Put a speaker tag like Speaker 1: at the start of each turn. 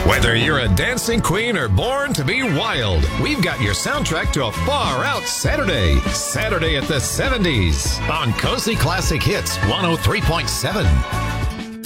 Speaker 1: Whether you're a dancing queen or born to be wild, we've got your soundtrack to a far-out Saturday. Saturday at the 70s on Cozy Classic Hits 103.7.